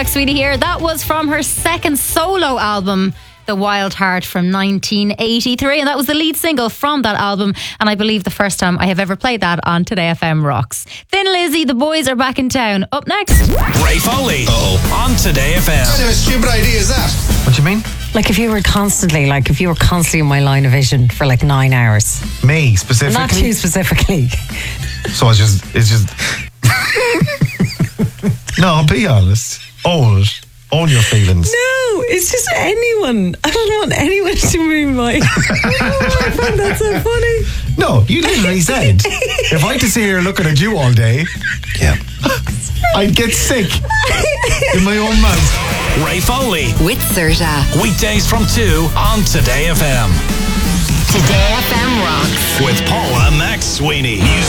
Sweetie here. That was from her second solo album, The Wild Heart, from 1983, and that was the lead single from that album, and I believe the first time I have ever played that on Today FM Rocks. Thin Lizzy, The Boys Are Back in Town. Up next, Ray Foley on Today FM. What kind of a stupid idea is that? What do you mean? Like if you were constantly in my line of vision for like 9 hours. Me specifically? Not too specifically. So it's just No, be honest. Own your feelings. No, it's just anyone. I don't want anyone to move my... I find that so funny. No, you literally said, if I had to sit here looking at you all day, I'd get sick in my own mouth. Ray Foley. With Serta. Weekdays from 2 on Today FM. Today FM Rocks. With Paula McSweeney. Music